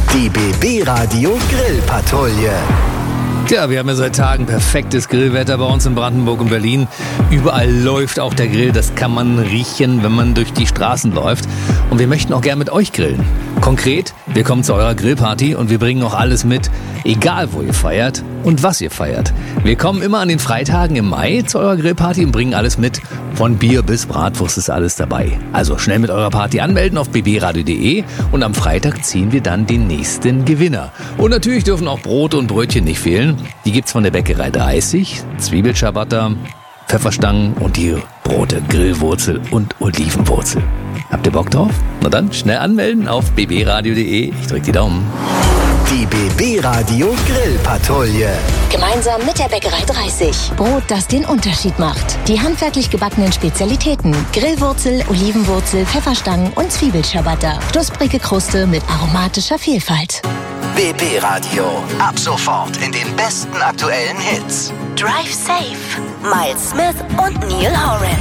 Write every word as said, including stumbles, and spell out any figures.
Die B B-Radio Grillpatrouille. Ja, wir haben ja seit Tagen perfektes Grillwetter bei uns in Brandenburg und Berlin. Überall läuft auch der Grill, das kann man riechen, wenn man durch die Straßen läuft. Und wir möchten auch gern mit euch grillen. Konkret, wir kommen zu eurer Grillparty und wir bringen auch alles mit, egal wo ihr feiert und was ihr feiert. Wir kommen immer an den Freitagen im Mai zu eurer Grillparty und bringen alles mit. Von Bier bis Bratwurst ist alles dabei. Also schnell mit eurer Party anmelden auf b b radio punkt d e und am Freitag ziehen wir dann den nächsten Gewinner. Und natürlich dürfen auch Brote und Brötchen nicht fehlen. Die gibt's von der Bäckerei dreißig, Zwiebelciabatta, Pfefferstangen und die Brote Grillwurzel und Olivenwurzel. Habt ihr Bock drauf? Na dann schnell anmelden auf b b radio punkt d e. Ich drück die Daumen. Die B B-Radio Grillpatrouille. Gemeinsam mit der Bäckerei dreißig. Brot, das den Unterschied macht. Die handwerklich gebackenen Spezialitäten. Grillwurzel, Olivenwurzel, Pfefferstangen und Zwiebelciabatta. Knusprige Kruste mit aromatischer Vielfalt. B B-Radio. Ab sofort in den besten aktuellen Hits. Drive Safe. Miles Smith und Neil Horan.